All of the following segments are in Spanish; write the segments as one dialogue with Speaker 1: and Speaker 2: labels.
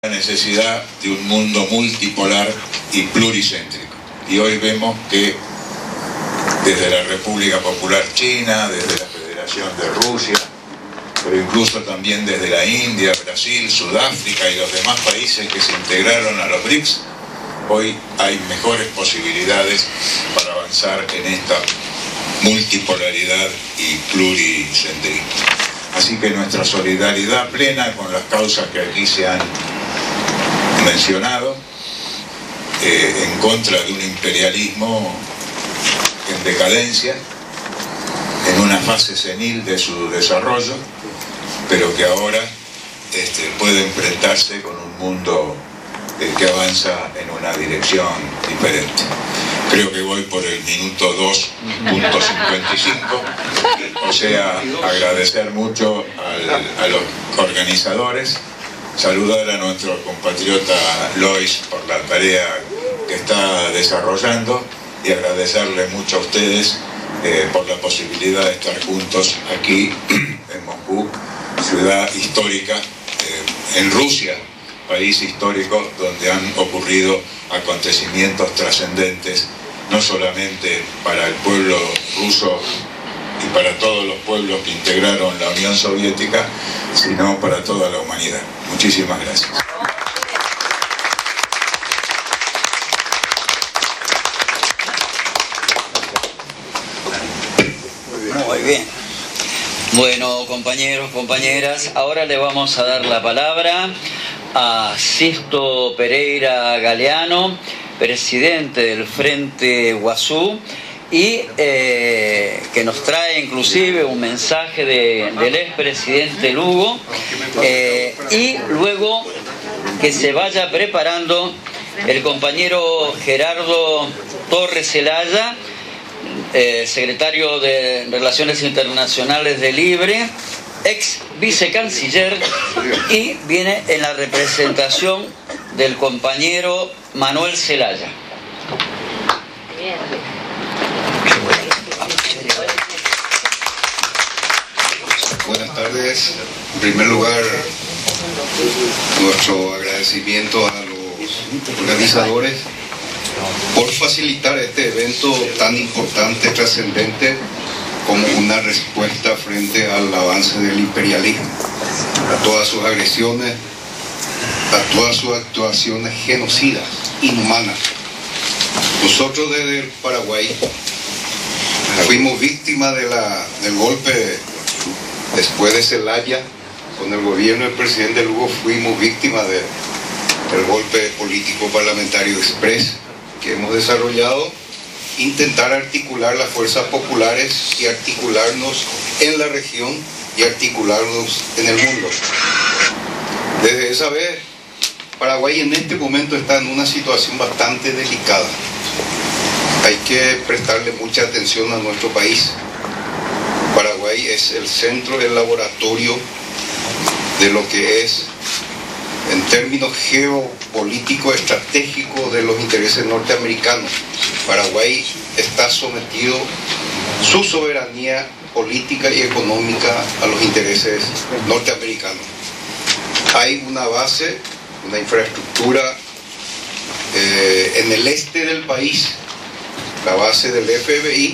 Speaker 1: la necesidad de un mundo multipolar y pluricéntrico. Y hoy vemos que desde la República Popular China, desde la Federación de Rusia, pero incluso también desde la India, Brasil, Sudáfrica y los demás países que se integraron a los BRICS, hoy hay mejores posibilidades para avanzar en esta multipolaridad y pluricentrismo. Así que nuestra solidaridad plena con las causas que aquí se han mencionado, en contra de un imperialismo en decadencia, en una fase senil de su desarrollo, pero que ahora puede enfrentarse con un mundo que avanza en una dirección diferente. Creo que voy por el minuto 2.55, o sea, agradecer mucho a los organizadores, saludar a nuestro compatriota Lois por la tarea que está desarrollando y agradecerle mucho a ustedes por la posibilidad de estar juntos aquí en Moscú, ciudad histórica, en Rusia, país histórico donde han ocurrido acontecimientos trascendentes, no solamente para el pueblo ruso y para todos los pueblos que integraron la Unión Soviética, sino para toda la humanidad. Muchísimas gracias.
Speaker 2: Muy bien. Bueno, compañeros, compañeras, ahora le vamos a dar la palabra a Sisto Pereira Galeano, presidente del Frente Guazú, y que nos trae inclusive un mensaje del expresidente Lugo, y luego que se vaya preparando el compañero Gerardo Torres Zelaya, secretario de Relaciones Internacionales de Libre, ex vicecanciller, y viene en la representación del compañero Manuel Zelaya.
Speaker 3: Buenas tardes. En primer lugar, nuestro agradecimiento a los organizadores por facilitar este evento tan importante, trascendente, como una respuesta frente al avance del imperialismo, a todas sus agresiones, a todas sus actuaciones genocidas, inhumanas. Nosotros desde el Paraguay fuimos víctimas del golpe después de Zelaya. Con el gobierno del presidente Lugo fuimos víctimas del golpe político parlamentario express que hemos desarrollado, intentar articular las fuerzas populares y articularnos en la región y articularnos en el mundo. Desde esa vez, Paraguay en este momento está en una situación bastante delicada. Hay que prestarle mucha atención a nuestro país. Paraguay es el centro, el laboratorio de lo que es, en términos geopolíticos estratégicos, de los intereses norteamericanos. Paraguay está sometido, su soberanía política y económica, a los intereses norteamericanos. Hay una base, una infraestructura en el este del país, la base del FBI,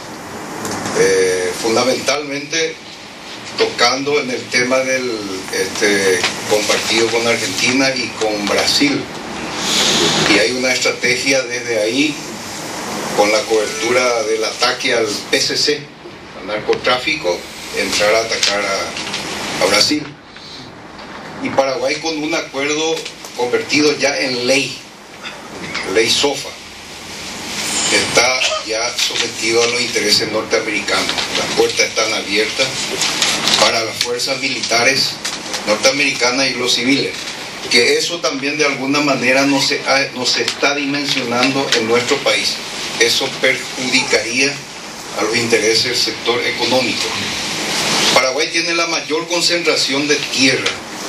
Speaker 3: fundamentalmente tocando en el tema del compartido con Argentina y con Brasil. Y hay una estrategia desde ahí, con la cobertura del ataque al PCC, al narcotráfico, entrar a atacar a Brasil. Y Paraguay, con un acuerdo convertido ya en ley SOFA, está ya sometido a los intereses norteamericanos. Las puertas están abiertas para las fuerzas militares norteamericanas y los civiles, que eso también de alguna manera no se está dimensionando en nuestro país. Eso perjudicaría a los intereses del sector económico. Paraguay tiene la mayor concentración de tierra,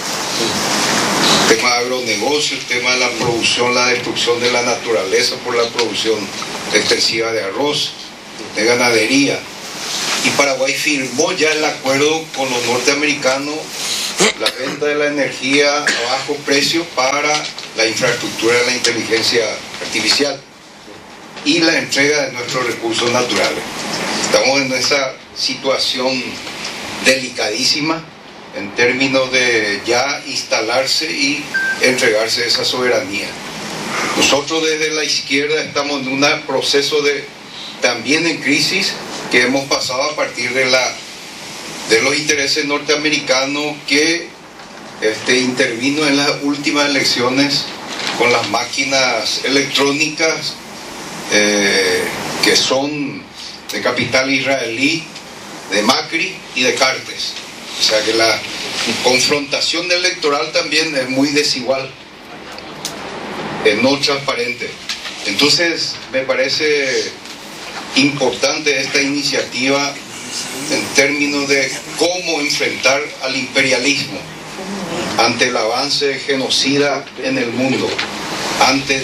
Speaker 3: el tema de agronegocio, el tema de la producción, la destrucción de la naturaleza por la producción extensiva de arroz, de ganadería. Y Paraguay firmó ya el acuerdo con los norteamericanos la venta de la energía a bajo precio para la infraestructura de la inteligencia artificial y la entrega de nuestros recursos naturales. Estamos en esa situación delicadísima en términos de ya instalarse y entregarse esa soberanía. Nosotros desde la izquierda estamos en un proceso también en crisis que hemos pasado a partir de los intereses norteamericanos que intervino en las últimas elecciones con las máquinas electrónicas que son de capital israelí, de Macri y de Cartes. O sea que la confrontación electoral también es muy desigual, no transparente. Entonces me parece importante esta iniciativa en términos de cómo enfrentar al imperialismo ante el avance genocida en el mundo, ante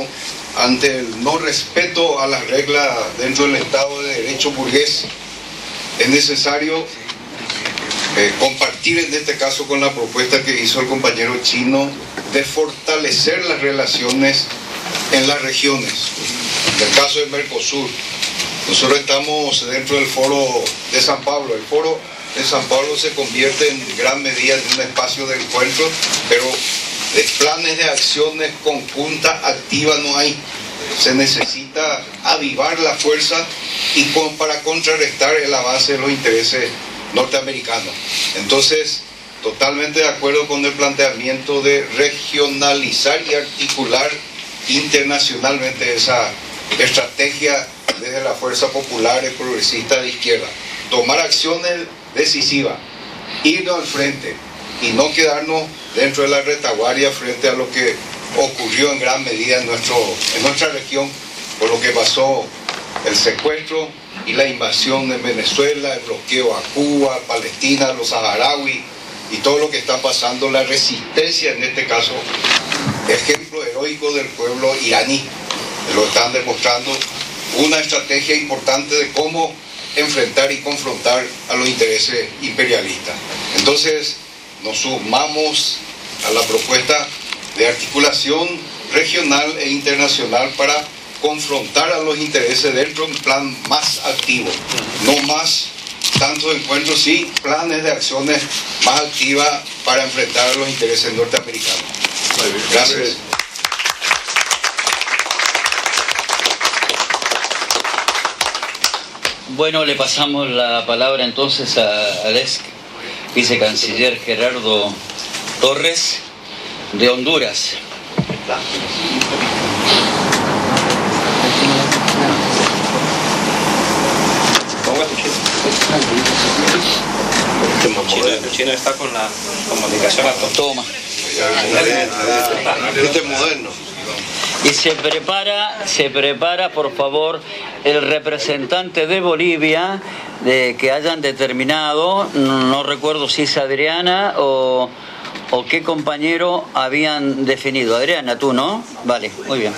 Speaker 3: el no respeto a las reglas dentro del Estado de Derecho burgués. Es necesario compartir en este caso con la propuesta que hizo el compañero Chino de fortalecer las relaciones en las regiones. En el caso de Mercosur, nosotros estamos dentro del foro de San Pablo. El foro de San Pablo se convierte en gran medida en un espacio de encuentro, pero de planes de acciones conjuntas activas no hay. Se necesita avivar la fuerza y para contrarrestar el avance de los intereses norteamericanos. Entonces, totalmente de acuerdo con el planteamiento de regionalizar y articular internacionalmente esa estrategia desde la fuerza popular y progresista de izquierda. Tomar acciones decisivas, irnos al frente y no quedarnos dentro de la retaguardia frente a lo que ocurrió en gran medida en nuestra región, por lo que pasó el secuestro y la invasión en Venezuela, el bloqueo a Cuba, Palestina, los saharauis y todo lo que está pasando, la resistencia en este caso, ejemplo heroico del pueblo iraní, lo están demostrando, una estrategia importante de cómo enfrentar y confrontar a los intereses imperialistas. Entonces nos sumamos a la propuesta de articulación regional e internacional para confrontar a los intereses dentro de un plan más activo, no más tantos encuentros, sí planes de acciones más activas para enfrentar a los intereses norteamericanos. Gracias.
Speaker 2: Bueno, le pasamos la palabra entonces al ex vicecanciller Gerardo Torres de Honduras.
Speaker 4: Chino está con la comunicación a todo.
Speaker 2: Toma.
Speaker 3: Este es moderno.
Speaker 2: Y se prepara, por favor, el representante de Bolivia que hayan determinado, no recuerdo si es Adriana o qué compañero habían definido. Adriana, tú, ¿no? Vale, muy bien.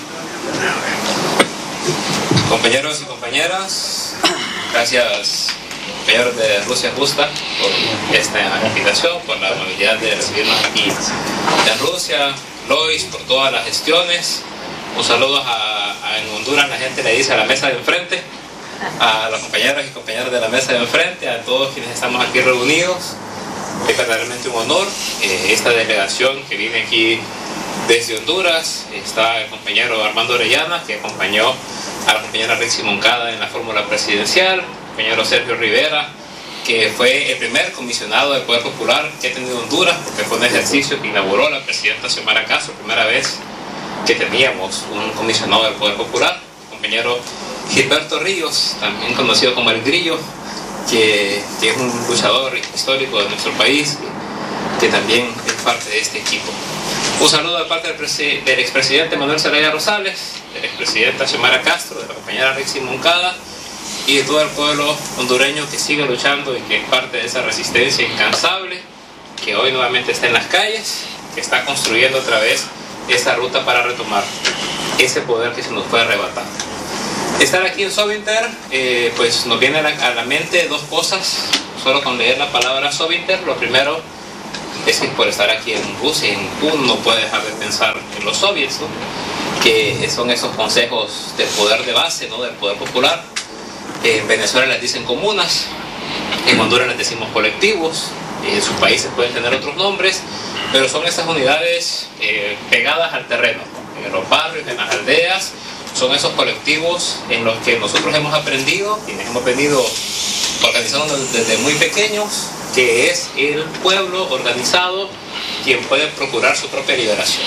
Speaker 4: Compañeros y compañeras, gracias, compañeros de Rusia Justa, por esta invitación, por la amabilidad de recibirnos aquí en Rusia, Lois, por todas las gestiones. Un saludo en Honduras, la gente le dice a la mesa de enfrente, a los compañeros y compañeras de la mesa de enfrente, a todos quienes estamos aquí reunidos. Es verdaderamente un honor esta delegación que viene aquí desde Honduras. Está el compañero Armando Orellana, que acompañó a la compañera Rixi Moncada en la fórmula presidencial, el compañero Sergio Rivera, que fue el primer comisionado del Poder Popular que ha tenido Honduras, porque fue un ejercicio que inauguró la presidenta Xiomara Castro, primera vez que teníamos un comisionado del Poder Popular. El compañero Gilberto Ríos, también conocido como El Grillo, que es un luchador histórico de nuestro país, que también es parte de este equipo. Un saludo de parte del expresidente Manuel Zelaya Rosales, de la expresidenta Xiomara Castro, de la compañera Rixi Moncada y de todo el pueblo hondureño que sigue luchando y que es parte de esa resistencia incansable, que hoy nuevamente está en las calles, que está construyendo otra vez esa ruta para retomar ese poder que se nos fue arrebatado. Estar aquí en Sovinter, pues nos viene a la mente dos cosas, solo con leer la palabra Sovinter. Lo primero, es que por estar aquí en Rusia, uno no puede dejar de pensar en los soviets, ¿no? Que son esos consejos de poder de base, ¿no? Del poder popular. En Venezuela les dicen comunas, en Honduras les decimos colectivos, en sus países pueden tener otros nombres, pero son esas unidades pegadas al terreno, en los barrios, en las aldeas. Son esos colectivos en los que nosotros hemos aprendido, y hemos venido organizándonos desde muy pequeños, que es el pueblo organizado quien puede procurar su propia liberación.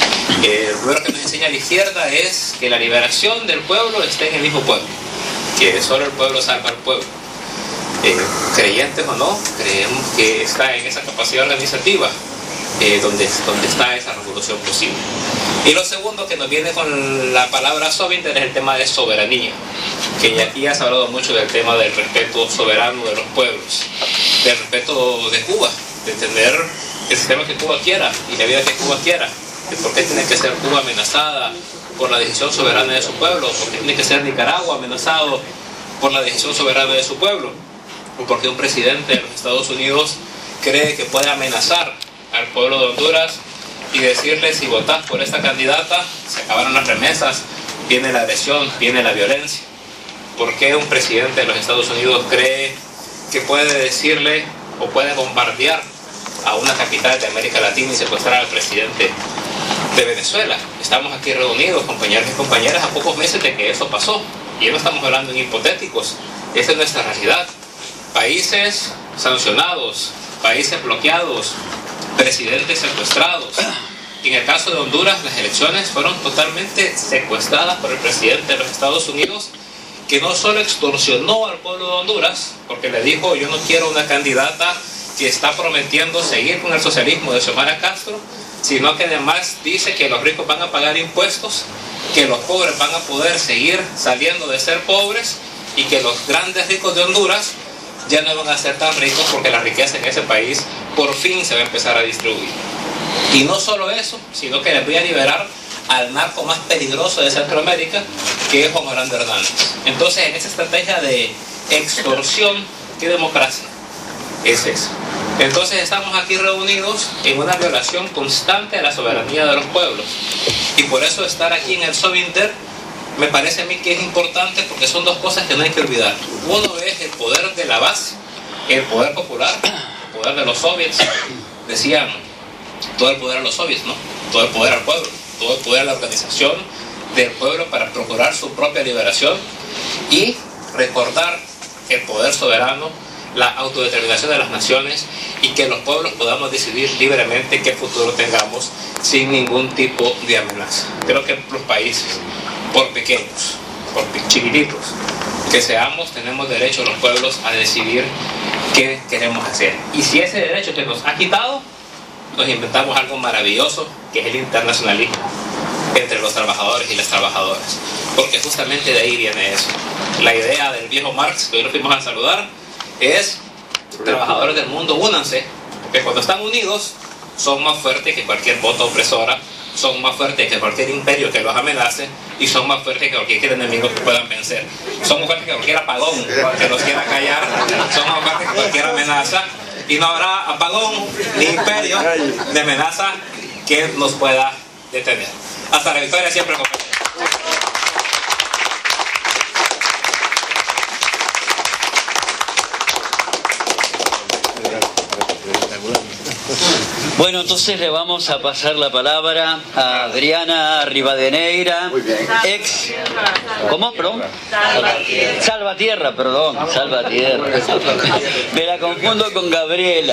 Speaker 4: Lo primero que nos enseña la izquierda es que la liberación del pueblo está en el mismo pueblo, que solo el pueblo salva al pueblo. Creyentes o no, creemos que está en esa capacidad organizativa donde está esa revolución posible. Y lo segundo que nos viene con la palabra soviet es el tema de soberanía, que aquí ya se ha hablado mucho del tema del respeto soberano de los pueblos, del respeto de Cuba, de tener el sistema que Cuba quiera y la vida que Cuba quiera. ¿Por qué tiene que ser Cuba amenazada por la decisión soberana de su pueblo? ¿Por qué tiene que ser Nicaragua amenazado por la decisión soberana de su pueblo? ¿O por qué un presidente de los Estados Unidos cree que puede amenazar al pueblo de Honduras y decirle: si votás por esta candidata, se acabaron las remesas, viene la agresión, viene la violencia? ¿Por qué un presidente de los Estados Unidos cree que puede decirle o puede bombardear a una capital de América Latina y secuestrar al presidente de Venezuela? Estamos aquí reunidos, compañeros y compañeras, a pocos meses de que eso pasó, y no estamos hablando en hipotéticos. Esa es nuestra realidad. Países sancionados, países bloqueados, presidentes secuestrados. En el caso de Honduras, las elecciones fueron totalmente secuestradas por el presidente de los Estados Unidos, que no solo extorsionó al pueblo de Honduras, porque le dijo: yo no quiero una candidata que está prometiendo seguir con el socialismo de Xiomara Castro, sino que además dice que los ricos van a pagar impuestos, que los pobres van a poder seguir saliendo de ser pobres, y que los grandes ricos de Honduras ya no van a ser tan ricos, porque la riqueza en ese país por fin se va a empezar a distribuir. Y no solo eso, sino que les voy a liberar al narco más peligroso de Centroamérica, que es Juan Orlando Hernández. Entonces, en esa estrategia de extorsión, ¿qué democracia es eso? Entonces estamos aquí reunidos en una violación constante de la soberanía de los pueblos, y por eso estar aquí en el Sovinter me parece a mí que es importante, porque son dos cosas que no hay que olvidar. Uno es el poder de la base, el poder popular, el poder de los soviets. Decían: todo el poder a los soviets, ¿no? Todo el poder al pueblo, todo el poder a la organización del pueblo para procurar su propia liberación, y recordar el poder soberano, la autodeterminación de las naciones, y que los pueblos podamos decidir libremente qué futuro tengamos sin ningún tipo de amenaza. Creo que los países, por pequeños, por chiquititos que seamos, tenemos derecho los pueblos a decidir qué queremos hacer. Y si ese derecho que nos ha quitado, nos inventamos algo maravilloso, que es el internacionalismo entre los trabajadores y las trabajadoras, porque justamente de ahí viene eso. La idea del viejo Marx, que hoy lo fuimos a saludar, es: trabajadores del mundo, únanse, porque cuando están unidos son más fuertes que cualquier bota opresora, son más fuertes que cualquier imperio que los amenace, y son más fuertes que cualquier enemigo que puedan vencer. Son más fuertes que cualquier apagón que los quiera callar, son más fuertes que cualquier amenaza, y no habrá apagón ni imperio de amenaza que nos pueda detener. Hasta la victoria siempre, compañeros.
Speaker 2: Bueno, entonces le vamos a pasar la palabra a Adriana Rivadeneira, ex... ¿Cómo? ¿Perdón? Salvatierra, perdón. Salvatierra. Me la confundo con Gabriela.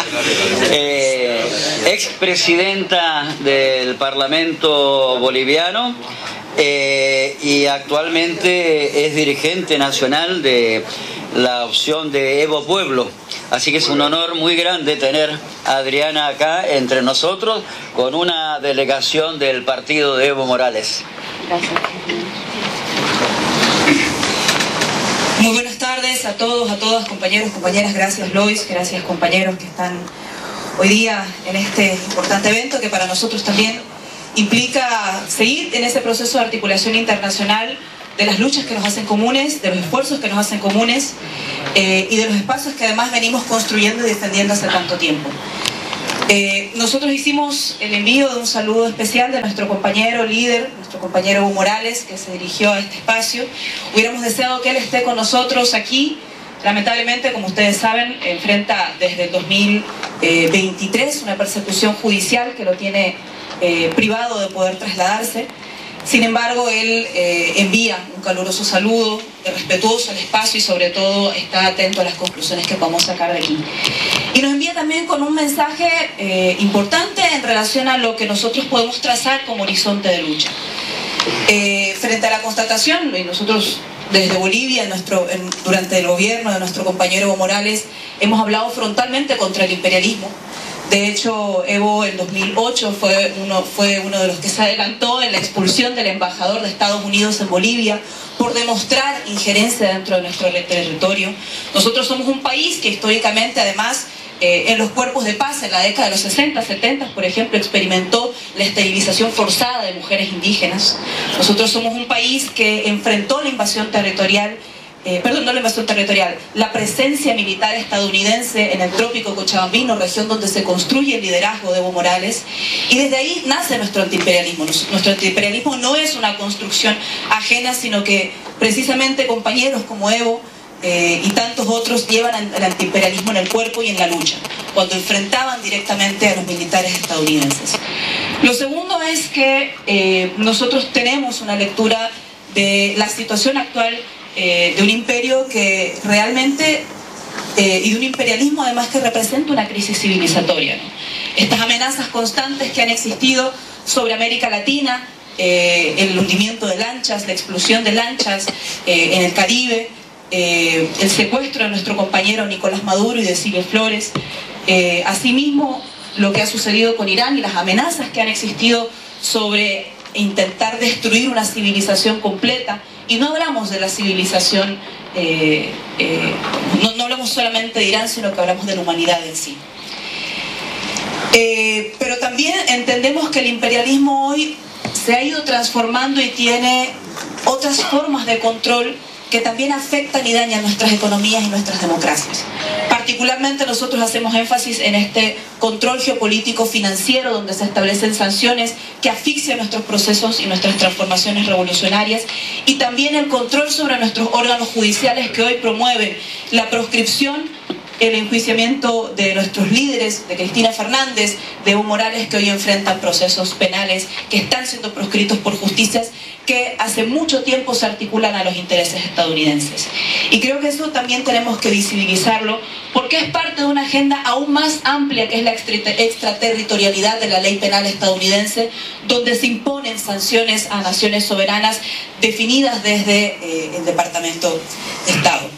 Speaker 2: Expresidenta del Parlamento boliviano, y actualmente es dirigente nacional de la opción de Evo Pueblo. Así que es un honor muy grande tener a Adriana acá entre nosotros, con una delegación del partido de Evo Morales.
Speaker 5: Gracias. Muy buenas tardes a todos, a todas, compañeros, compañeras. Gracias, Lois. Gracias, compañeros que están hoy día en este importante evento, que para nosotros también implica seguir en ese proceso de articulación internacional de las luchas que nos hacen comunes, de los esfuerzos que nos hacen comunes, y de los espacios que además venimos construyendo y defendiendo hace tanto tiempo. Nosotros hicimos el envío de un saludo especial de nuestro compañero líder, nuestro compañero Evo Morales, que se dirigió a este espacio. Hubiéramos deseado que él esté con nosotros aquí. Lamentablemente, como ustedes saben, enfrenta desde el 2023 una persecución judicial que lo tiene privado de poder trasladarse. Sin embargo, él envía un caluroso saludo, respetuoso al espacio y sobre todo está atento a las conclusiones que podamos sacar de aquí. Y nos envía también con un mensaje importante en relación a lo que nosotros podemos trazar como horizonte de lucha. Frente a la constatación, y nosotros desde Bolivia, durante el gobierno de nuestro compañero Evo Morales, hemos hablado frontalmente contra el imperialismo. De hecho, Evo en 2008 fue uno de los que se adelantó en la expulsión del embajador de Estados Unidos en Bolivia por demostrar injerencia dentro de nuestro territorio. Nosotros somos un país que históricamente, además, en los cuerpos de paz, en la década de los 60, 70, por ejemplo, experimentó la esterilización forzada de mujeres indígenas. Nosotros somos un país que enfrentó la invasión territorial, la presencia militar estadounidense en el trópico cochabambino, región donde se construye el liderazgo de Evo Morales, y desde ahí nace nuestro antiimperialismo. Nuestro antiimperialismo no es una construcción ajena, sino que precisamente compañeros como Evo y tantos otros llevan el antiimperialismo en el cuerpo y en la lucha, cuando enfrentaban directamente a los militares estadounidenses. Lo segundo es que nosotros tenemos una lectura de la situación actual de un imperio que realmente, y de un imperialismo además que representa una crisis civilizatoria, ¿no? Estas amenazas constantes que han existido sobre América Latina, el hundimiento de lanchas, la explosión de lanchas en el Caribe, el secuestro de nuestro compañero Nicolás Maduro y de Silvio Flores, asimismo lo que ha sucedido con Irán y las amenazas que han existido sobre intentar destruir una civilización completa. Y no hablamos de la civilización, no hablamos solamente de Irán, sino que hablamos de la humanidad en sí. Pero también entendemos que el imperialismo hoy se ha ido transformando y tiene otras formas de control que también afectan y dañan nuestras economías y nuestras democracias. Particularmente nosotros hacemos énfasis en este control geopolítico financiero, donde se establecen sanciones que asfixian nuestros procesos y nuestras transformaciones revolucionarias, y también el control sobre nuestros órganos judiciales que hoy promueven la proscripción, el enjuiciamiento de nuestros líderes, de Cristina Fernández, de Evo Morales, que hoy enfrentan procesos penales que están siendo proscritos por justicias que hace mucho tiempo se articulan a los intereses estadounidenses. Y creo que eso también tenemos que visibilizarlo, porque es parte de una agenda aún más amplia, que es la extraterritorialidad de la ley penal estadounidense, donde se imponen sanciones a naciones soberanas definidas desde el Departamento de Estado.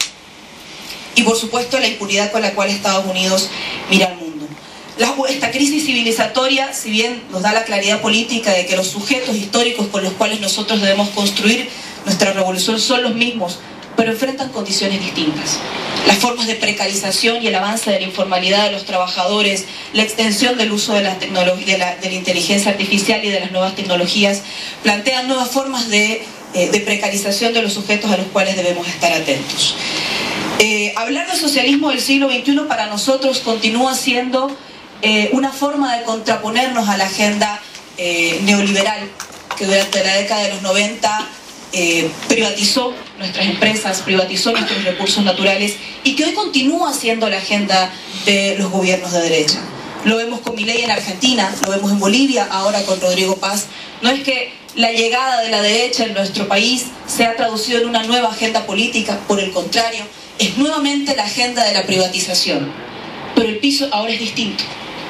Speaker 5: Y por supuesto la impunidad con la cual Estados Unidos mira al mundo. Esta crisis civilizatoria, si bien nos da la claridad política de que los sujetos históricos con los cuales nosotros debemos construir nuestra revolución son los mismos, pero enfrentan condiciones distintas. Las formas de precarización y el avance de la informalidad de los trabajadores, la extensión del uso de la inteligencia artificial y de las nuevas tecnologías, plantean nuevas formas de precarización de los sujetos a los cuales debemos estar atentos. Hablar de socialismo del siglo XXI para nosotros continúa siendo una forma de contraponernos a la agenda neoliberal que durante la década de los 90 privatizó nuestras empresas, privatizó nuestros recursos naturales y que hoy continúa siendo la agenda de los gobiernos de derecha. Lo vemos con Milei en Argentina, lo vemos en Bolivia, ahora con Rodrigo Paz. No es que la llegada de la derecha en nuestro país se ha traducido en una nueva agenda política, por el contrario, es nuevamente la agenda de la privatización, pero el piso ahora es distinto.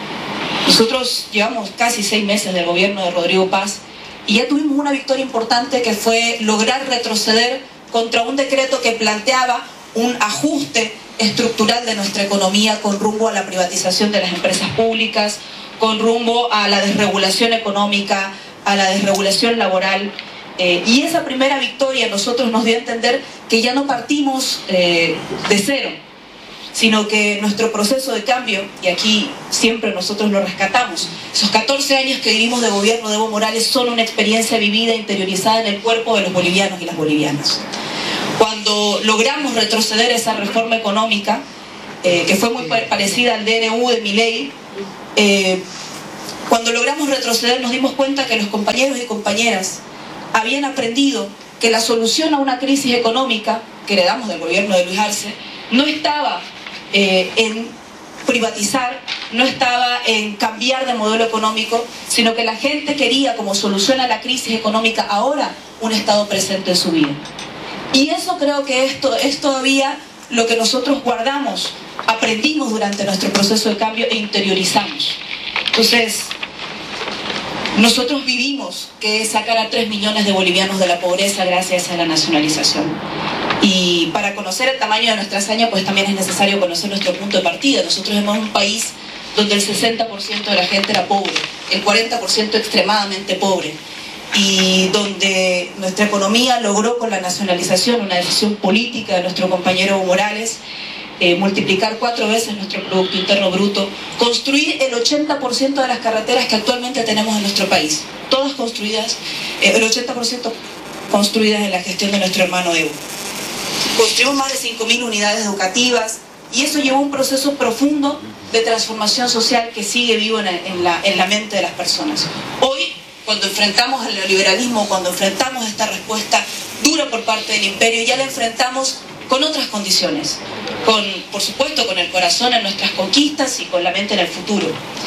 Speaker 5: Nosotros llevamos casi 6 meses del gobierno de Rodrigo Paz y ya tuvimos una victoria importante, que fue lograr retroceder contra un decreto que planteaba un ajuste estructural de nuestra economía con rumbo a la privatización de las empresas públicas, con rumbo a la desregulación económica, a la desregulación laboral. Y esa primera victoria a nosotros nos dio a entender que ya no partimos de cero, sino que nuestro proceso de cambio, y aquí siempre nosotros lo rescatamos, esos 14 años que vivimos de gobierno de Evo Morales son una experiencia vivida, interiorizada en el cuerpo de los bolivianos y las bolivianas. Cuando logramos retroceder esa reforma económica, que fue muy parecida al DNU de Milei, cuando logramos retroceder nos dimos cuenta que los compañeros y compañeras habían aprendido que la solución a una crisis económica que heredamos del gobierno de Luis Arce no estaba en privatizar, no estaba en cambiar de modelo económico, sino que la gente quería como solución a la crisis económica ahora un Estado presente en su vida. Y eso creo que es todavía lo que nosotros guardamos, aprendimos durante nuestro proceso de cambio e interiorizamos. Entonces, nosotros vivimos que es sacar a 3 millones de bolivianos de la pobreza gracias a la nacionalización. Y para conocer el tamaño de nuestra hazaña, pues también es necesario conocer nuestro punto de partida. Nosotros somos un país donde el 60% de la gente era pobre, el 40% extremadamente pobre, y donde nuestra economía logró con la nacionalización, una decisión política de nuestro compañero Evo Morales, multiplicar 4 veces nuestro Producto Interno Bruto, construir el 80% de las carreteras que actualmente tenemos en nuestro país, todas construidas, el 80% construidas en la gestión de nuestro hermano Evo. Construimos más de 5.000 unidades educativas y eso llevó a un proceso profundo de transformación social que sigue vivo en la mente de las personas. Hoy, cuando enfrentamos al neoliberalismo, cuando enfrentamos esta respuesta dura por parte del imperio, ya la enfrentamos con otras condiciones, por supuesto con el corazón en nuestras conquistas y con la mente en el futuro.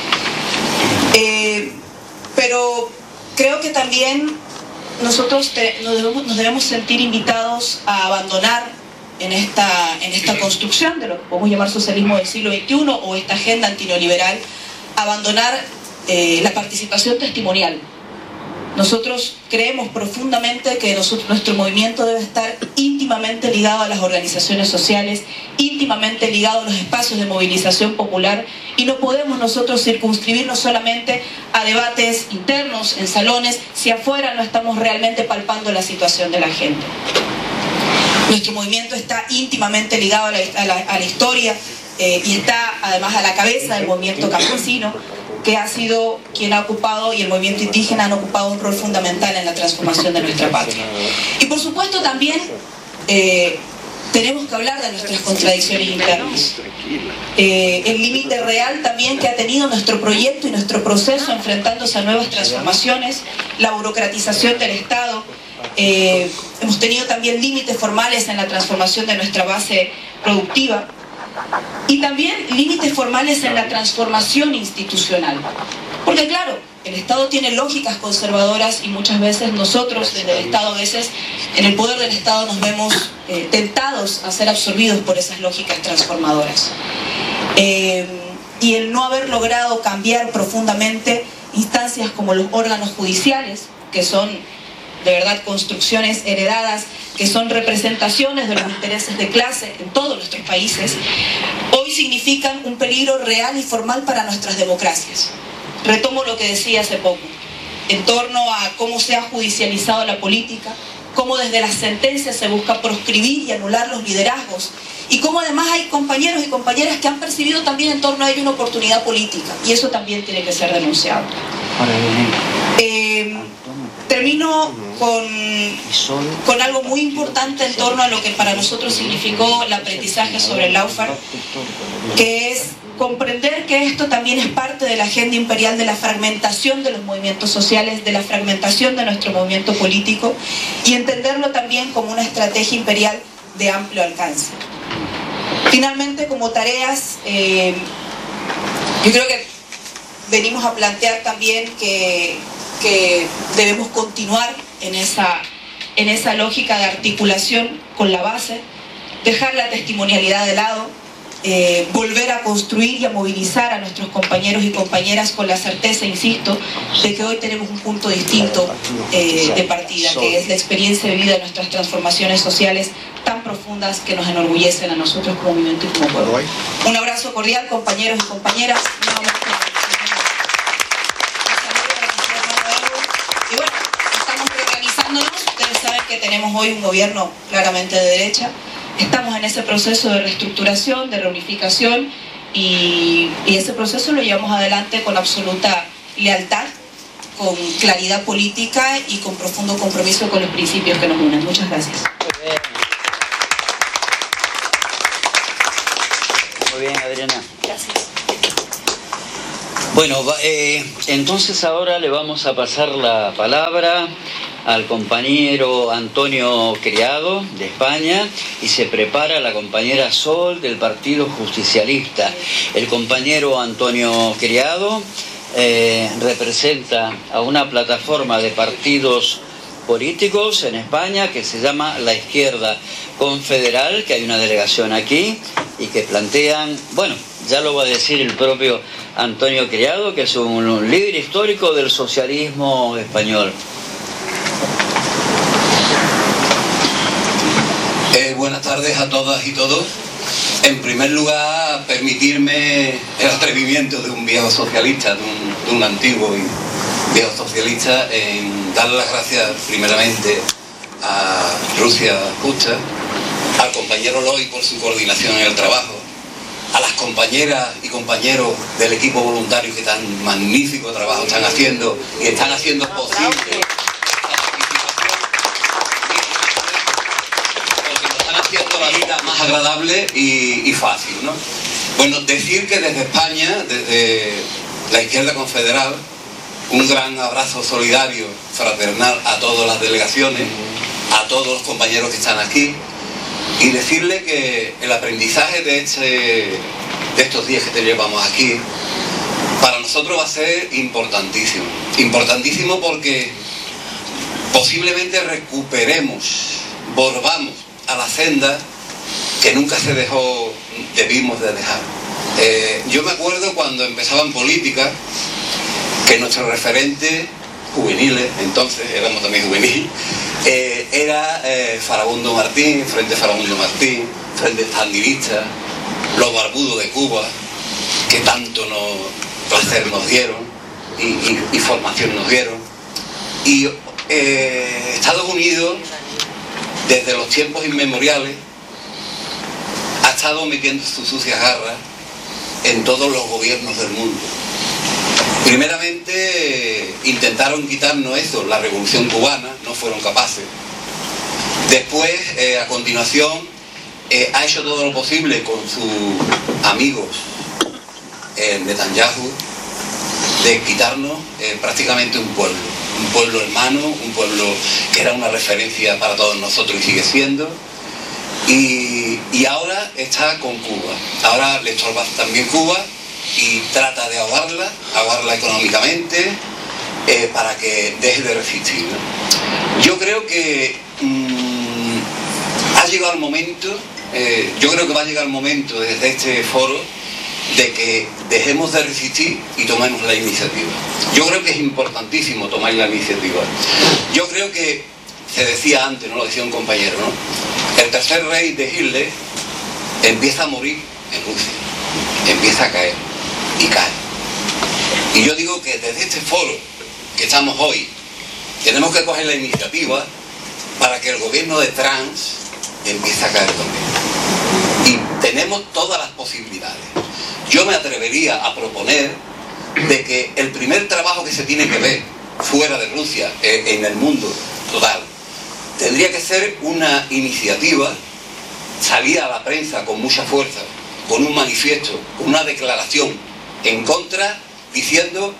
Speaker 5: Pero creo que también nosotros nos debemos sentir invitados a abandonar en esta construcción de lo que podemos llamar socialismo del siglo XXI o esta agenda antineoliberal, abandonar la participación testimonial. Nosotros creemos profundamente que nuestro movimiento debe estar íntimamente ligado a las organizaciones sociales, íntimamente ligado a los espacios de movilización popular, y no podemos nosotros circunscribirnos solamente a debates internos en salones si afuera no estamos realmente palpando la situación de la gente. Nuestro movimiento está íntimamente ligado a la historia y está además a la cabeza del movimiento campesino, que ha sido quien ha ocupado, y el movimiento indígena han ocupado un rol fundamental en la transformación de nuestra patria. Y por supuesto también tenemos que hablar de nuestras contradicciones internas. El límite real también que ha tenido nuestro proyecto y nuestro proceso enfrentándose a nuevas transformaciones, la burocratización del Estado. Hemos tenido también límites formales en la transformación de nuestra base productiva. Y también límites formales en la transformación institucional. Porque claro, el Estado tiene lógicas conservadoras y muchas veces nosotros desde el Estado, a veces en el poder del Estado nos vemos tentados a ser absorbidos por esas lógicas transformadoras. Y el no haber logrado cambiar profundamente instancias como los órganos judiciales, que son de verdad construcciones heredadas, que son representaciones de los intereses de clase en todos nuestros países, hoy significan un peligro real y formal para nuestras democracias. Retomo lo que decía hace poco, en torno a cómo se ha judicializado la política, cómo desde las sentencias se busca proscribir y anular los liderazgos, y cómo además hay compañeros y compañeras que han percibido también en torno a ello una oportunidad política, y eso también tiene que ser denunciado. Termino con algo muy importante en torno a lo que para nosotros significó el aprendizaje sobre el Lawfare, que es comprender que esto también es parte de la agenda imperial de la fragmentación de los movimientos sociales, de la fragmentación de nuestro movimiento político, y entenderlo también como una estrategia imperial de amplio alcance. Finalmente, como tareas, yo creo que venimos a plantear también que debemos continuar en esa lógica de articulación con la base, dejar la testimonialidad de lado, volver a construir y a movilizar a nuestros compañeros y compañeras con la certeza, insisto, de que hoy tenemos un punto distinto de partida, que es la experiencia vivida de nuestras transformaciones sociales tan profundas que nos enorgullecen a nosotros como movimiento y como pueblo. Un abrazo cordial, compañeros y compañeras. Y bueno, estamos reorganizándonos. Ustedes saben que tenemos hoy un gobierno claramente de derecha. Estamos en ese proceso de reestructuración, de reunificación, y ese proceso lo llevamos adelante con absoluta lealtad, con claridad política y con profundo compromiso con los principios que nos unen. Muchas gracias.
Speaker 2: Muy bien, Adriana.
Speaker 5: Gracias.
Speaker 2: Bueno, entonces ahora le vamos a pasar la palabra al compañero Antonio Criado de España y se prepara la compañera Sol del Partido Justicialista. El compañero Antonio Criado representa a una plataforma de partidos políticos en España que se llama La Izquierda Confederal, que hay una delegación aquí y que plantean, bueno, ya lo va a decir el propio Antonio Criado, que es un líder histórico del socialismo español.
Speaker 6: Buenas tardes a todas y todos. En primer lugar, permitirme el atrevimiento de un viejo socialista, de un antiguo y viejo socialista, en dar las gracias primeramente a Rusia Justa, al compañero Loy por su coordinación en el trabajo, a las compañeras y compañeros del equipo voluntario que tan magnífico trabajo están haciendo y están haciendo posible haciendo la vida más agradable y fácil, ¿no? Bueno, decir que desde España, desde la Izquierda Confederal, un gran abrazo solidario, fraternal a todas las delegaciones, a todos los compañeros que están aquí, y decirle que el aprendizaje de estos días que te llevamos aquí, para nosotros va a ser importantísimo. Importantísimo porque posiblemente recuperemos, volvamos a la senda que nunca debimos de dejar. Yo me acuerdo cuando empezaba en política que nuestro referente juveniles, entonces éramos también juveniles, era Farabundo Martín, Frente Farabundo Martín, Frente Sandinista, los barbudos de Cuba, que tanto placer nos dieron y formación nos dieron. Y Estados Unidos, desde los tiempos inmemoriales, ha estado metiendo sus sucias garras en todos los gobiernos del mundo. Primeramente intentaron quitarnos eso, la revolución cubana, no fueron capaces. Después, a continuación, ha hecho todo lo posible con sus amigos Netanyahu de quitarnos prácticamente un pueblo hermano, un pueblo que era una referencia para todos nosotros y sigue siendo. Y ahora está con Cuba. Ahora le estorba también Cuba y trata de ahogarla económicamente para que deje de resistir, ¿no? Yo creo que ha llegado el momento, yo creo que va a llegar el momento desde este foro de que dejemos de resistir y tomemos la iniciativa. Yo creo que es importantísimo tomar la iniciativa. Yo creo que, se decía antes, ¿no? Lo decía un compañero, ¿no? El tercer rey de Hitler empieza a morir en Rusia, empieza a caer y cae. Y yo digo que desde este foro que estamos hoy, tenemos que coger la iniciativa para que el gobierno de Trump empiece a caer también. Y tenemos todas las posibilidades. Yo me atrevería a proponer de que el primer trabajo que se tiene que ver fuera de Rusia, en el mundo total, tendría que ser una iniciativa, salir a la prensa con mucha fuerza, con un manifiesto, con una declaración en contra, diciendo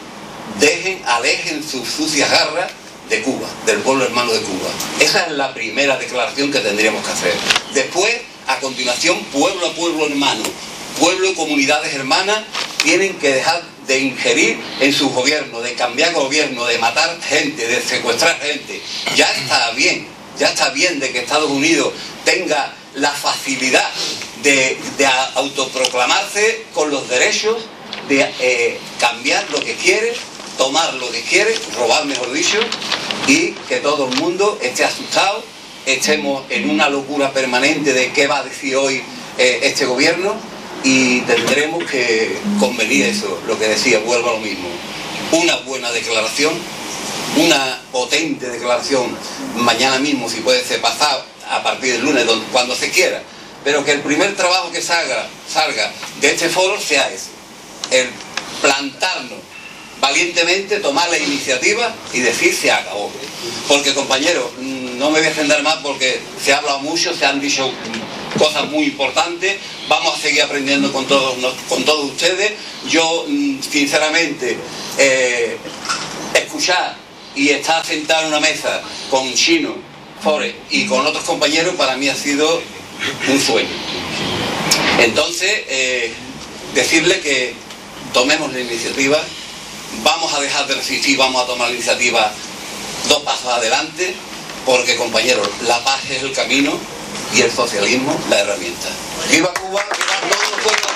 Speaker 6: alejen sus sucias garras de Cuba, del pueblo hermano de Cuba. Esa es la primera declaración que tendríamos que hacer. Después, a continuación, pueblo a pueblo hermano, pueblo y comunidades hermanas tienen que dejar de ingerir en sus gobiernos, de cambiar gobierno, de matar gente, de secuestrar gente. Ya está bien de que Estados Unidos tenga la facilidad de autoproclamarse con los derechos de cambiar lo que quiere, tomar lo que quiere, robar mejor dicho, y que todo el mundo esté asustado, estemos en una locura permanente de qué va a decir hoy este gobierno, y tendremos que convenir eso, lo que decía, vuelvo a lo mismo, una buena declaración, una potente declaración mañana mismo, si puede ser pasado, a partir del lunes, cuando se quiera, pero que el primer trabajo que salga de este foro sea ese, el plantarnos valientemente, tomar la iniciativa y decir se acabó. Porque, compañeros, no me voy a extender más porque se ha hablado mucho, se han dicho cosas muy importantes. Vamos a seguir aprendiendo con todos ustedes. Yo, sinceramente, escuchar y estar sentado en una mesa con Chino, Forest y con otros compañeros, para mí ha sido un sueño. Entonces, decirle que tomemos la iniciativa, vamos a dejar de resistir, vamos a tomar la iniciativa 2 pasos adelante, porque, compañeros, la paz es el camino y el socialismo la herramienta. ¡Viva Cuba! ¡Viva todo el pueblo!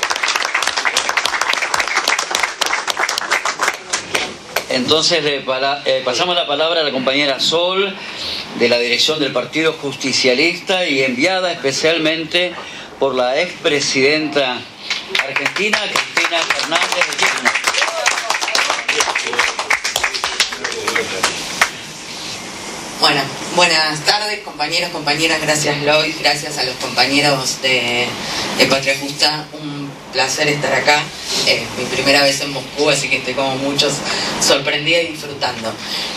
Speaker 2: Entonces pasamos la palabra a la compañera Sol, de la dirección del Partido Justicialista y enviada especialmente por la expresidenta argentina, Cristina Fernández de Kirchner.
Speaker 7: Bueno, buenas tardes, compañeros, compañeras. Gracias, Lois, gracias a los compañeros de Patria Justa. Un placer estar acá. Mi primera vez en Moscú, así que estoy como muchos sorprendida y disfrutando.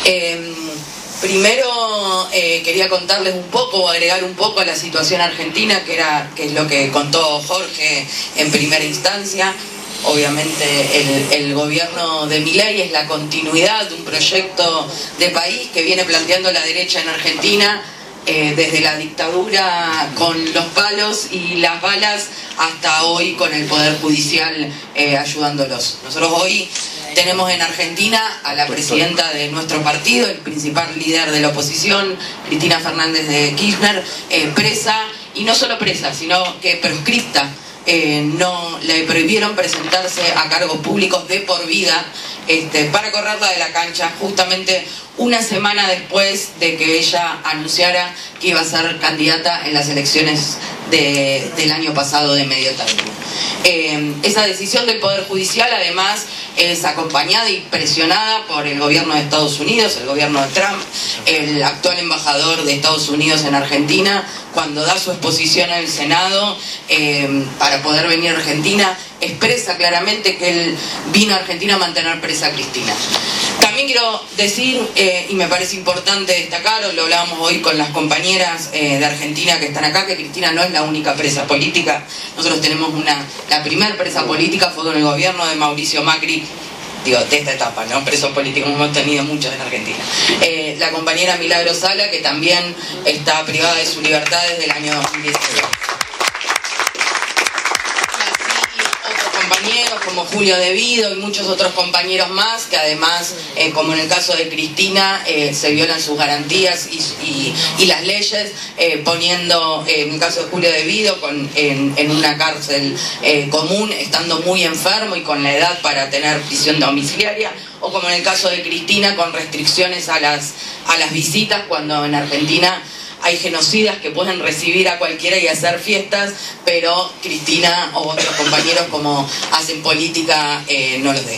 Speaker 7: Primero quería contarles un poco o agregar un poco a la situación argentina, que es lo que contó Jorge en primera instancia. Obviamente el gobierno de Milei es la continuidad de un proyecto de país que viene planteando la derecha en Argentina desde la dictadura con los palos y las balas hasta hoy con el Poder Judicial ayudándolos. Nosotros hoy tenemos en Argentina a la presidenta de nuestro partido, el principal líder de la oposición, Cristina Fernández de Kirchner, presa, y no solo presa, sino que proscripta. No le prohibieron presentarse a cargos públicos de por vida para correrla de la cancha justamente una semana después de que ella anunciara que iba a ser candidata en las elecciones del año pasado de medio término. Esa decisión del Poder Judicial además es acompañada y presionada por el gobierno de Estados Unidos, el gobierno de Trump, el actual embajador de Estados Unidos en Argentina, cuando da su exposición en el Senado para poder venir a Argentina, expresa claramente que él vino a Argentina a mantener presa a Cristina. También quiero decir, y me parece importante destacar, lo hablábamos hoy con las compañeras de Argentina que están acá, que Cristina no es la única presa política. Nosotros tenemos la primera presa política fue con el gobierno de Mauricio Macri, de esta etapa, ¿no? Presos políticos hemos tenido muchos en Argentina. La compañera Milagro Sala, que también está privada de su libertad desde el año 2019. Compañeros como Julio De Vido y muchos otros compañeros más que además, como en el caso de Cristina, se violan sus garantías y las leyes, poniendo, en el caso de Julio De Vido, en una cárcel común, estando muy enfermo y con la edad para tener prisión domiciliaria, o como en el caso de Cristina, con restricciones a las visitas, cuando en Argentina hay genocidas que pueden recibir a cualquiera y hacer fiestas, pero Cristina o otros compañeros, como hacen política, no los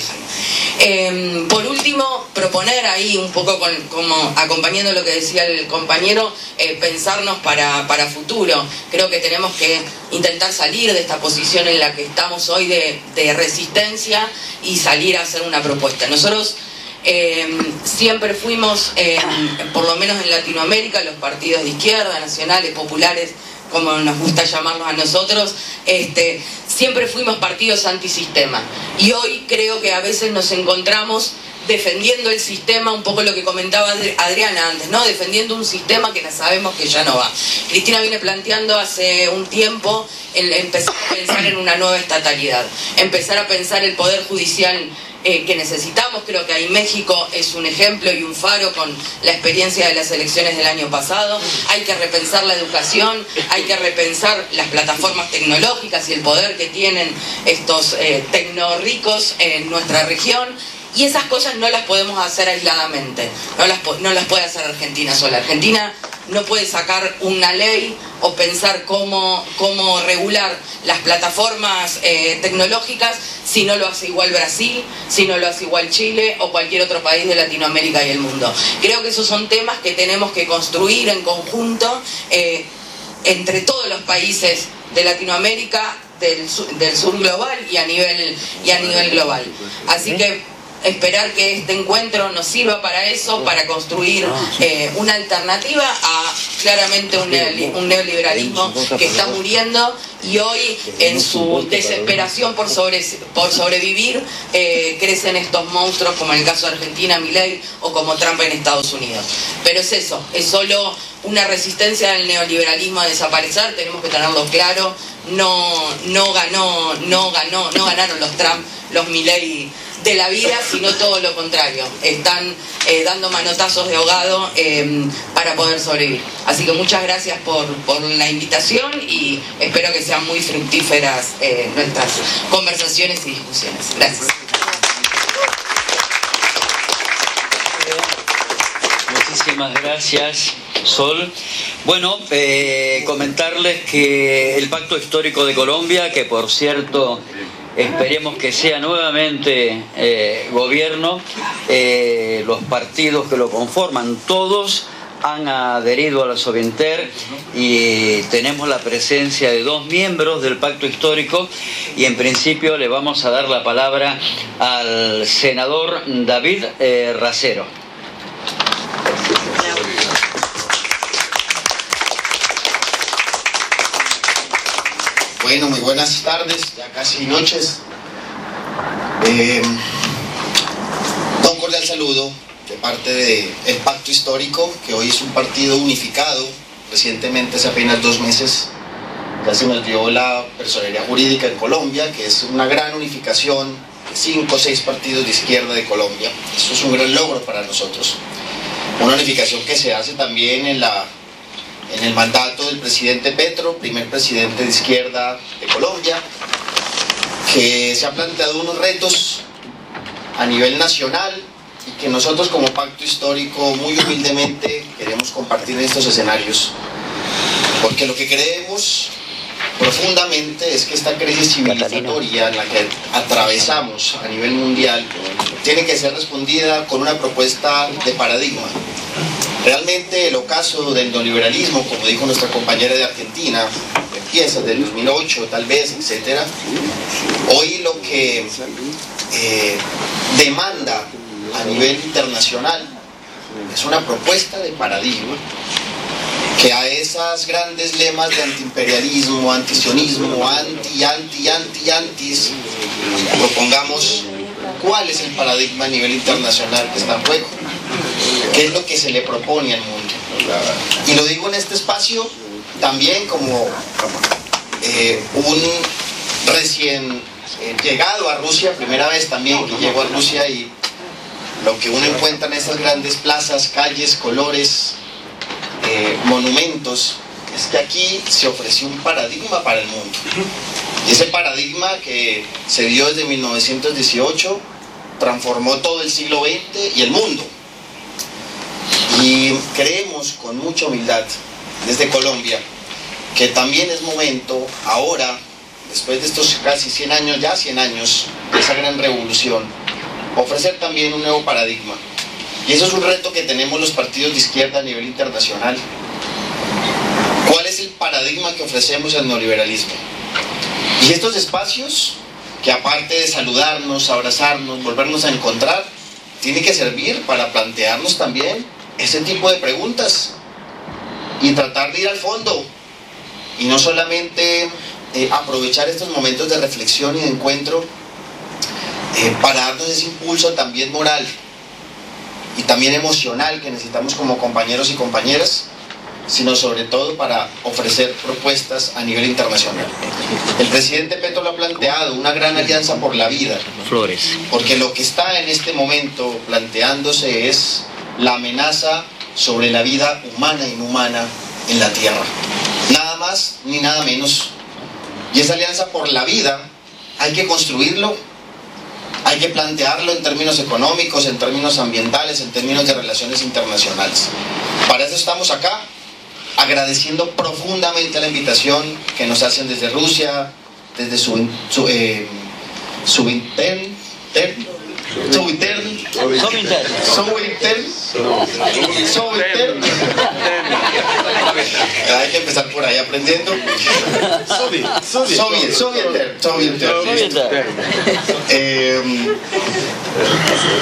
Speaker 7: dejan. Por último, proponer ahí un poco, como acompañando lo que decía el compañero, pensarnos para futuro. Creo que tenemos que intentar salir de esta posición en la que estamos hoy de resistencia y salir a hacer una propuesta. Nosotros siempre fuimos, por lo menos en Latinoamérica, los partidos de izquierda, nacionales, populares, como nos gusta llamarlos a nosotros, siempre fuimos partidos antisistema. Y hoy creo que a veces nos encontramos defendiendo el sistema, un poco lo que comentaba Adriana antes, ¿no? Defendiendo un sistema que sabemos que ya no va. Cristina viene planteando hace un tiempo empezar a pensar en una nueva estatalidad, empezar a pensar el Poder Judicial que necesitamos. Creo que ahí México es un ejemplo y un faro con la experiencia de las elecciones del año pasado. Hay que repensar la educación, hay que repensar las plataformas tecnológicas y el poder que tienen estos tecnorricos en nuestra región. Y esas cosas no las podemos hacer aisladamente, no las puede hacer Argentina sola. Argentina no puede sacar una ley o pensar cómo regular las plataformas tecnológicas si no lo hace igual Brasil, si no lo hace igual Chile o cualquier otro país de Latinoamérica y el mundo. Creo que esos son temas que tenemos que construir en conjunto entre todos los países de Latinoamérica, del sur global y a nivel global. Así que esperar que este encuentro nos sirva para eso, para construir una alternativa a claramente un neoliberalismo que está muriendo y hoy en su desesperación por sobrevivir crecen estos monstruos como en el caso de Argentina, Milei, o como Trump en Estados Unidos. Pero es eso, es solo una resistencia del neoliberalismo a desaparecer, tenemos que tenerlo claro. No ganaron los Trump, los Milei de la vida, sino todo lo contrario. Están dando manotazos de ahogado para poder sobrevivir. Así que muchas gracias por la invitación y espero que sean muy fructíferas nuestras conversaciones y discusiones. Gracias.
Speaker 2: Muchísimas gracias, Sol. Bueno, comentarles que el Pacto Histórico de Colombia, que por cierto esperemos que sea nuevamente gobierno, los partidos que lo conforman, todos han adherido a la Sovinter y tenemos la presencia de 2 miembros del Pacto Histórico y en principio le vamos a dar la palabra al senador David Racero.
Speaker 8: Bueno, muy buenas tardes, ya casi noches. Un cordial saludo de parte del Pacto Histórico, que hoy es un partido unificado. Recientemente, hace apenas 2 meses, ya se nos dio la personería jurídica en Colombia, que es una gran unificación de 5 o 6 partidos de izquierda de Colombia. Eso es un gran logro para nosotros. Una unificación que se hace también en el mandato del presidente Petro, primer presidente de izquierda de Colombia, que se ha planteado unos retos a nivel nacional y que nosotros como Pacto Histórico muy humildemente queremos compartir en estos escenarios, porque lo que creemos profundamente es que esta crisis civilizatoria en la que atravesamos a nivel mundial tiene que ser respondida con una propuesta de paradigma. Realmente el ocaso del neoliberalismo, como dijo nuestra compañera de Argentina, empieza desde el 2008 tal vez, etcétera. Hoy lo que demanda a nivel internacional es una propuesta de paradigma que a esas grandes lemas de antiimperialismo, antisionismo, antis, propongamos cuál es el paradigma a nivel internacional que está en juego, qué es lo que se le propone al mundo. Y lo digo en este espacio también como un recién llegado a Rusia, primera vez también que llego a Rusia, y lo que uno encuentra en estas grandes plazas, calles, colores, monumentos, es que aquí se ofreció un paradigma para el mundo. Y ese paradigma que se dio desde 1918 transformó todo el siglo XX y el mundo. Y creemos con mucha humildad desde Colombia que también es momento ahora, después de estos casi 100 años, ya 100 años de esa gran revolución, ofrecer también un nuevo paradigma. Y eso es un reto que tenemos los partidos de izquierda a nivel internacional. ¿Cuál es el paradigma que ofrecemos al neoliberalismo? Y estos espacios, que aparte de saludarnos, abrazarnos, volvernos a encontrar, tienen que servir para plantearnos también ese tipo de preguntas y tratar de ir al fondo y no solamente aprovechar estos momentos de reflexión y de encuentro para darnos ese impulso también moral y también emocional que necesitamos como compañeros y compañeras, sino sobre todo para ofrecer propuestas a nivel internacional. El presidente Petro lo ha planteado, una gran alianza por la vida, porque lo que está en este momento planteándose es la amenaza sobre la vida humana e inhumana en la Tierra. Nada más ni nada menos. Y esa alianza por la vida hay que construirlo, hay que plantearlo en términos económicos, en términos ambientales, en términos de relaciones internacionales. Para eso estamos acá, agradeciendo profundamente la invitación que nos hacen desde Rusia, desde Sovinter. Hay que empezar por ahí aprendiendo. Sovinter.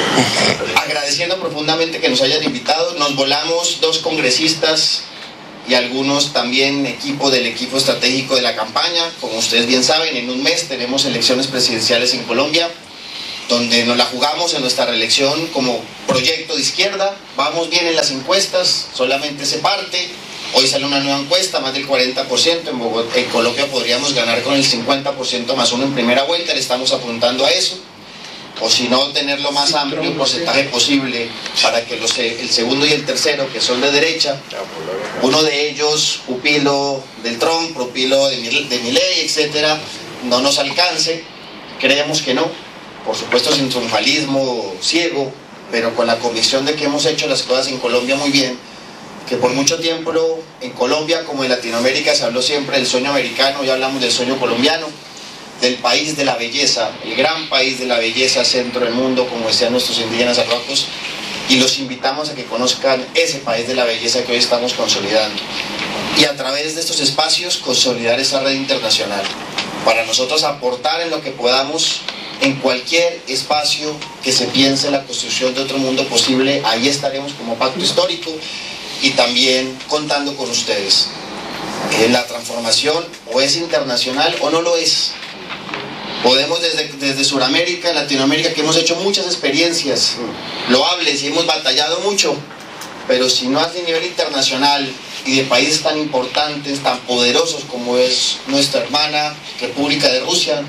Speaker 8: Agradeciendo profundamente que nos hayan invitado. Nos volamos 2 congresistas y algunos también del equipo estratégico de la campaña. Como ustedes bien saben, en un mes tenemos elecciones presidenciales en Colombia, donde nos la jugamos en nuestra reelección como proyecto de izquierda. Vamos bien en las encuestas, solamente se parte. Hoy sale una nueva encuesta, más del 40%. En Colombia podríamos ganar con el 50% más uno en primera vuelta, le estamos apuntando a eso. O si no, tener lo más amplio porcentaje posible para que el segundo y el tercero, que son de derecha, uno de ellos, pupilo del Trump, pupilo de Milei, etcétera, no nos alcance. Creemos que no, por supuesto sin triunfalismo ciego, pero con la convicción de que hemos hecho las cosas en Colombia muy bien, que por mucho tiempo en Colombia como en Latinoamérica se habló siempre del sueño americano, y hablamos del sueño colombiano, del país de la belleza, el gran país de la belleza, centro del mundo, como decían nuestros indígenas arhuacos, y los invitamos a que conozcan ese país de la belleza que hoy estamos consolidando, y a través de estos espacios consolidar esa red internacional, para nosotros aportar en lo que podamos en cualquier espacio que se piense la construcción de otro mundo posible. Ahí estaremos como pacto histórico y también contando con ustedes. La transformación o es internacional o no lo es. Podemos desde Sudamérica, Latinoamérica, que hemos hecho muchas experiencias loables y hemos batallado mucho, pero si no es de nivel internacional y de países tan importantes, tan poderosos como es nuestra hermana República de Rusia,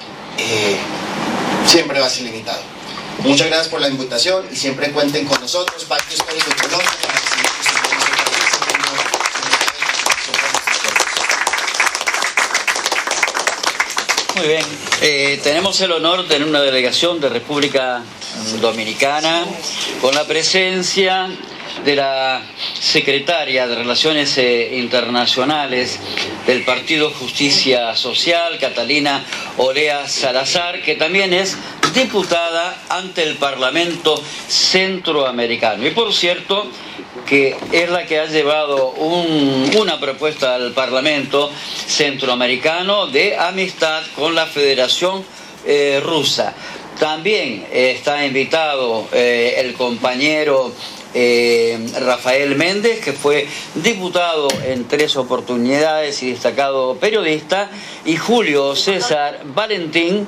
Speaker 8: siempre va a ser limitado. Muchas gracias por la invitación y siempre cuenten con nosotros, Pacto Histórico de Colombia, para que sigamos.
Speaker 2: Muy bien, tenemos el honor de tener una delegación de República Dominicana con la presencia de la secretaria de Relaciones Internacionales del Partido Justicia Social, Catalina Olea Salazar, que también es diputada ante el Parlamento Centroamericano. Y por cierto, que es la que ha llevado una propuesta al Parlamento Centroamericano de amistad con la Federación Rusa. También está invitado el compañero Rafael Méndez, que fue diputado en 3 oportunidades y destacado periodista, y Julio César Valentín,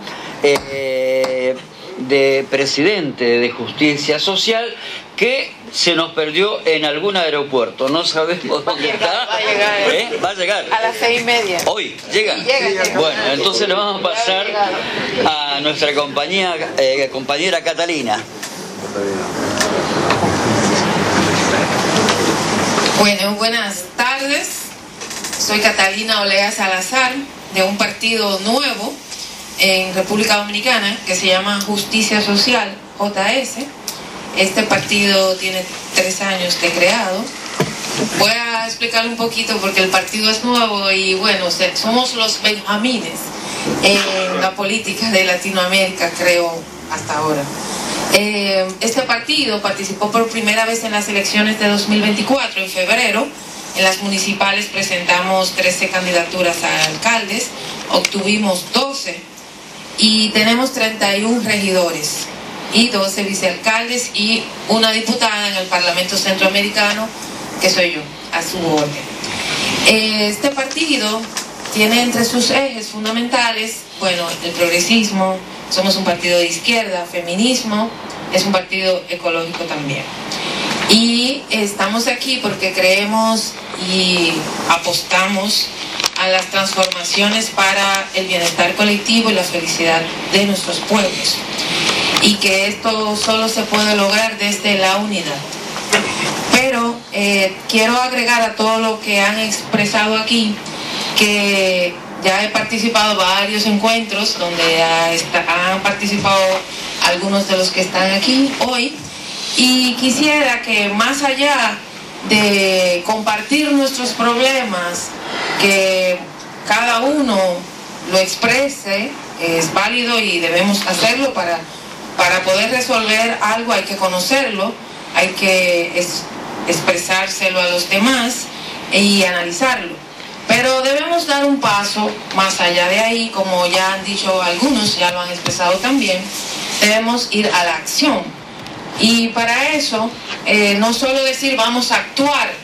Speaker 2: de presidente de Justicia Social, que se nos perdió en algún aeropuerto, no sabemos dónde está.
Speaker 9: Va a llegar.
Speaker 2: Va a llegar
Speaker 9: a las 6:30.
Speaker 2: Hoy llega. Bueno, entonces le vamos a pasar a nuestra compañera Catalina.
Speaker 9: Bueno, buenas tardes. Soy Catalina Olea Salazar, de un partido nuevo en República Dominicana que se llama Justicia Social, JS. Este partido tiene 3 años de creado. Voy a explicar un poquito porque el partido es nuevo y bueno, somos los benjamines en la política de Latinoamérica, creo, hasta ahora. Este partido participó por primera vez en las elecciones de 2024, en febrero. En las municipales presentamos 13 candidaturas a alcaldes, obtuvimos 12 y tenemos 31 regidores y 12 vicealcaldes y una diputada en el Parlamento Centroamericano, que soy yo, a su orden. Este partido tiene entre sus ejes fundamentales, bueno, el progresismo, somos un partido de izquierda, feminismo, es un partido ecológico también. Y estamos aquí porque creemos y apostamos a las transformaciones para el bienestar colectivo y la felicidad de nuestros pueblos. Y que esto solo se puede lograr desde la unidad. Pero quiero agregar a todo lo que han expresado aquí que ya he participado en varios encuentros donde han participado algunos de los que están aquí hoy, y quisiera que más allá de compartir nuestros problemas, que cada uno lo exprese, es válido y debemos hacerlo. Para poder resolver algo hay que conocerlo, hay que expresárselo a los demás y analizarlo. Pero debemos dar un paso más allá de ahí, como ya han dicho algunos, ya lo han expresado también, debemos ir a la acción. Y para eso, no solo decir vamos a actuar,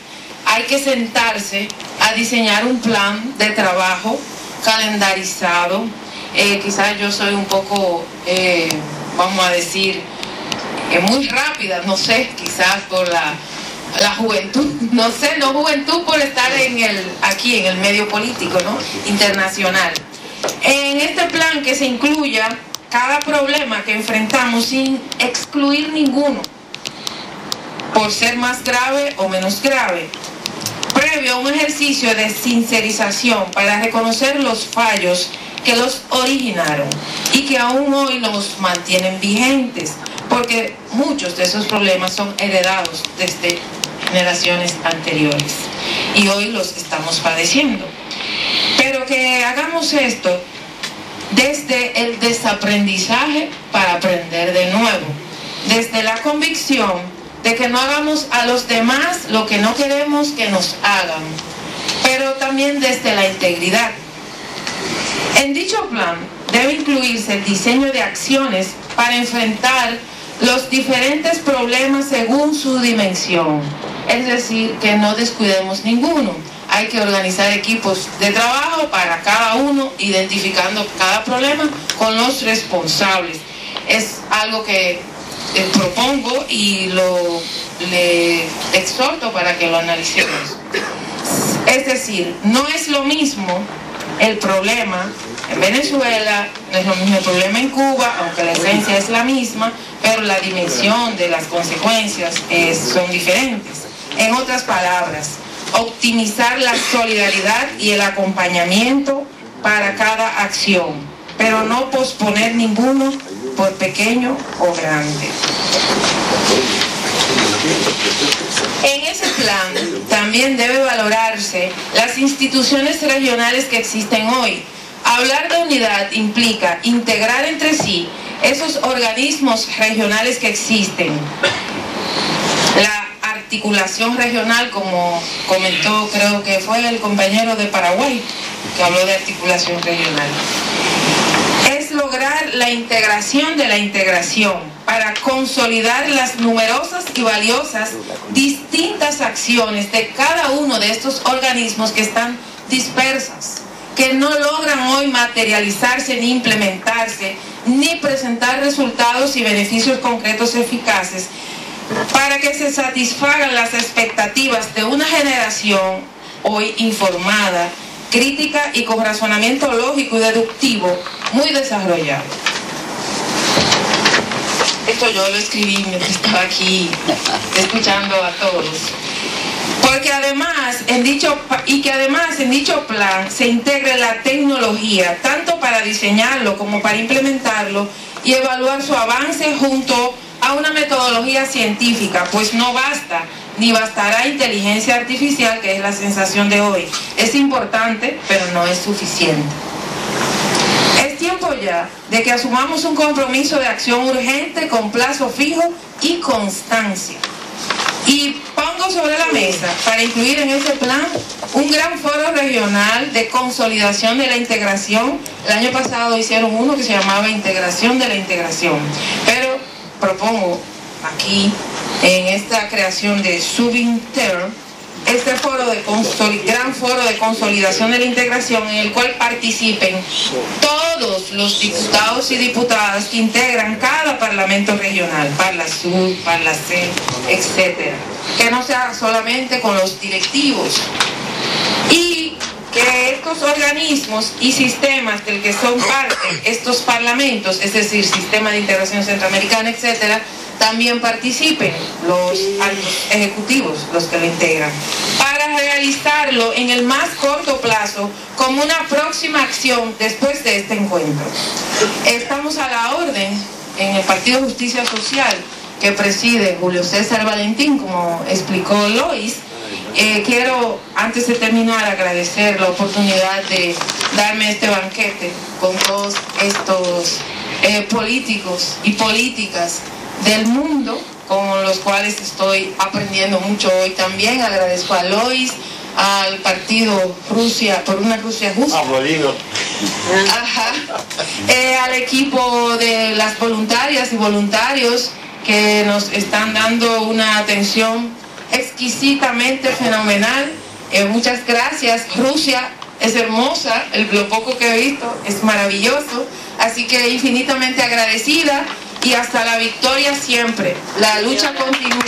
Speaker 9: hay que sentarse a diseñar un plan de trabajo calendarizado. Quizás yo soy un poco, vamos a decir, muy rápida, no sé, quizás por la juventud, no sé, no juventud por estar aquí en el medio político, ¿no? Internacional. En este plan que se incluya cada problema que enfrentamos sin excluir ninguno, por ser más grave o menos grave, previo a un ejercicio de sincerización para reconocer los fallos que los originaron y que aún hoy los mantienen vigentes, porque muchos de esos problemas son heredados desde generaciones anteriores y hoy los estamos padeciendo. Pero que hagamos esto desde el desaprendizaje para aprender de nuevo, desde la convicción de que no hagamos a los demás lo que no queremos que nos hagan, pero también desde la integridad. En dicho plan debe incluirse el diseño de acciones para enfrentar los diferentes problemas según su dimensión, es decir, que no descuidemos ninguno. Hay que organizar equipos de trabajo para cada uno, identificando cada problema con los responsables. Es algo que propongo y le exhorto para que lo analicemos. Es decir, no es lo mismo el problema en Venezuela, no es lo mismo el problema en Cuba, aunque la esencia es la misma, pero la dimensión de las consecuencias son diferentes. En otras palabras, optimizar la solidaridad y el acompañamiento para cada acción, pero no posponer ninguno por pequeño o grande. En ese plan también debe valorarse las instituciones regionales que existen hoy. Hablar de unidad implica integrar entre sí esos organismos regionales que existen. La articulación regional, como comentó, creo que fue el compañero de Paraguay que habló de articulación regional, es lograr la integración de la integración para consolidar las numerosas y valiosas distintas acciones de cada uno de estos organismos que están dispersas, que no logran hoy materializarse ni implementarse, ni presentar resultados y beneficios concretos eficaces para que se satisfagan las expectativas de una generación hoy informada, crítica y con razonamiento lógico y deductivo muy desarrollado. Esto yo lo escribí mientras estaba aquí escuchando a todos. Porque además en dicho plan se integre la tecnología, tanto para diseñarlo como para implementarlo y evaluar su avance junto a una metodología científica, pues no basta ni bastará inteligencia artificial, que es la sensación de hoy. Es importante, pero no es suficiente. Es tiempo ya de que asumamos un compromiso de acción urgente con plazo fijo y constancia. Y pongo sobre la mesa, para incluir en ese plan, un gran foro regional de consolidación de la integración. El año pasado hicieron uno que se llamaba Integración de la Integración. Pero propongo aquí, en esta creación de Subinter, este gran foro de consolidación de la integración, en el cual participen todos los diputados y diputadas que integran cada parlamento regional, Parlasur, Parlacén, etc. Que no sea solamente con los directivos. Y que estos organismos y sistemas del que son parte estos parlamentos, es decir, Sistema de Integración Centroamericana, etc., también participen los altos ejecutivos, los que lo integran, para realizarlo en el más corto plazo como una próxima acción después de este encuentro. Estamos a la orden en el Partido Justicia Social, que preside Julio César Valentín, como explicó Lois. Quiero, antes de terminar, agradecer la oportunidad de darme este banquete con todos estos políticos y políticas del mundo, con los cuales estoy aprendiendo mucho hoy también. Agradezco a Lois, al partido Rusia, por una Rusia justa. Ajá. Al equipo de las voluntarias y voluntarios que nos están dando una atención exquisitamente fenomenal. Muchas gracias. Rusia es hermosa, lo poco que he visto es maravilloso, así que infinitamente agradecida y hasta la victoria siempre. La lucha continúa.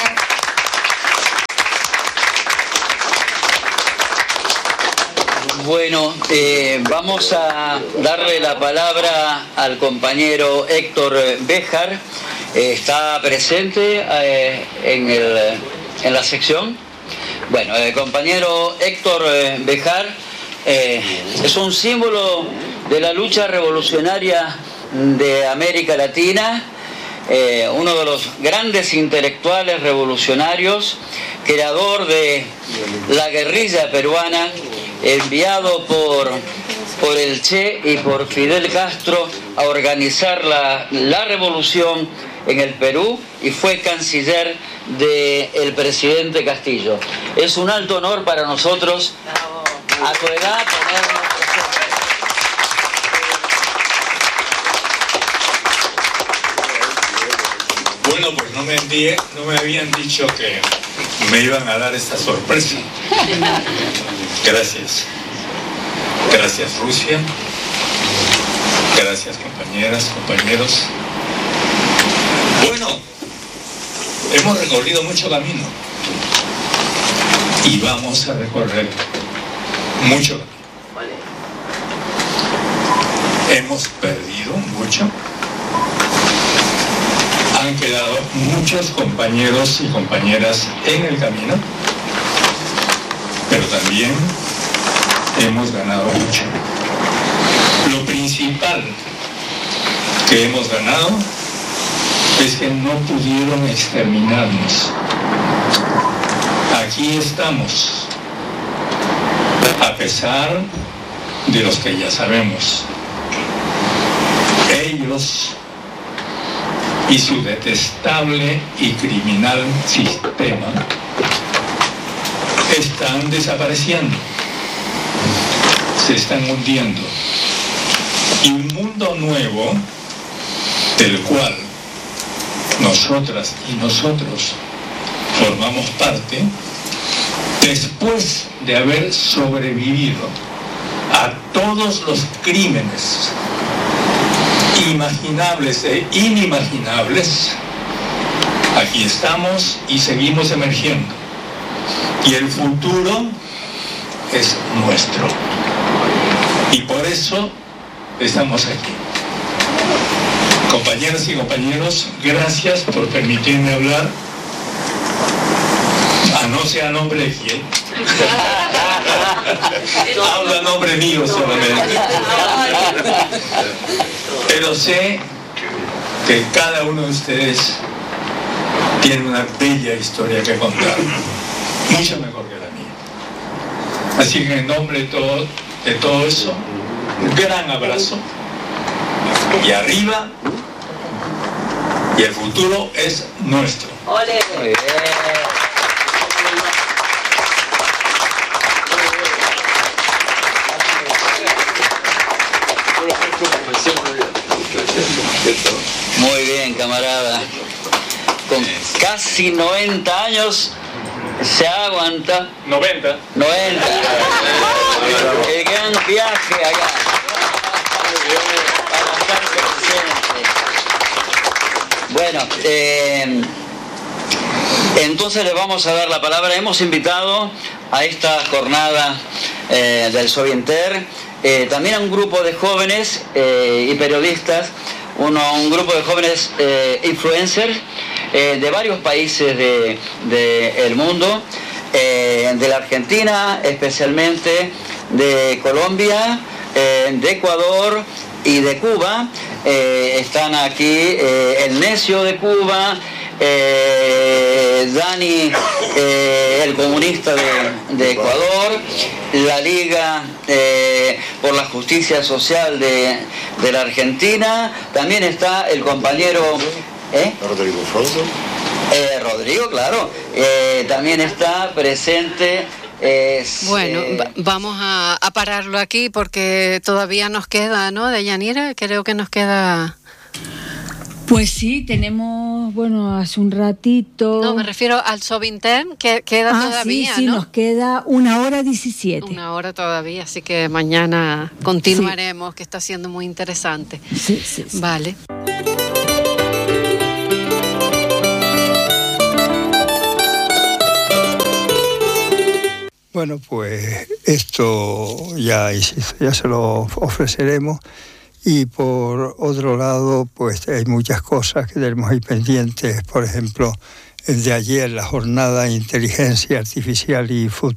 Speaker 2: Bueno, vamos a darle la palabra al compañero Héctor Béjar. ¿Está presente en la sección? Bueno, el compañero Héctor Béjar es un símbolo de la lucha revolucionaria de América Latina, uno de los grandes intelectuales revolucionarios, creador de la guerrilla peruana, enviado por el Che y por Fidel Castro a organizar la revolución en el Perú, y fue canciller del presidente Castillo. Es un alto honor para nosotros, a tu edad, ponernos presentes.
Speaker 1: Bueno, pues no me habían dicho que me iban a dar esta sorpresa. Gracias. Gracias, Rusia. Gracias, compañeras, compañeros. Bueno, hemos recorrido mucho camino y vamos a recorrer mucho camino. Hemos perdido mucho. Han quedado muchos compañeros y compañeras en el camino, pero también hemos ganado mucho. Lo principal que hemos ganado es que no pudieron exterminarnos. Aquí estamos, a pesar de los que ya sabemos. Ellos y su detestable y criminal sistema están desapareciendo, se están hundiendo, y un mundo nuevo del cual nosotras y nosotros formamos parte, después de haber sobrevivido a todos los crímenes imaginables e inimaginables, aquí estamos y seguimos emergiendo, y el futuro es nuestro, y por eso estamos aquí. Compañeras y compañeros, gracias por permitirme hablar, no sé a nombre de quién. Habla a nombre mío solamente. Pero sé que cada uno de ustedes tiene una bella historia que contar, mucho mejor que la mía. Así que en nombre de todo eso, un gran abrazo, y arriba, y el futuro es nuestro.
Speaker 2: ¡Ole! Muy bien. Muy bien, camarada. Con casi 90 años se aguanta. 90. El gran viaje acá. Para estar presente. Bueno, entonces le vamos a dar la palabra. Hemos invitado a esta jornada del Sovienter también a un grupo de jóvenes y periodistas, un grupo de jóvenes influencers de varios países del mundo, de la Argentina especialmente, de Colombia, de Ecuador y de Cuba. Están aquí el Necio de Cuba, Dani, el comunista de Ecuador, la Liga por la Justicia Social de la Argentina. También está el compañero
Speaker 10: Rodrigo Frodo.
Speaker 2: Rodrigo, claro. También está presente.
Speaker 11: Bueno, vamos a pararlo aquí porque todavía nos queda, ¿no? Deyanira, creo que nos queda.
Speaker 12: Pues sí, tenemos terminamos, bueno, hace un ratito.
Speaker 11: No, me refiero al Sovintern, que queda todavía,
Speaker 12: sí,
Speaker 11: ¿no?
Speaker 12: nos queda 1:17.
Speaker 11: 1 hora todavía, así que mañana continuaremos, que está siendo muy interesante.
Speaker 12: Sí.
Speaker 11: Vale.
Speaker 13: Bueno, pues esto ya se lo ofreceremos. Y por otro lado, pues hay muchas cosas que tenemos ahí pendientes. Por ejemplo, el de ayer, la jornada de inteligencia artificial y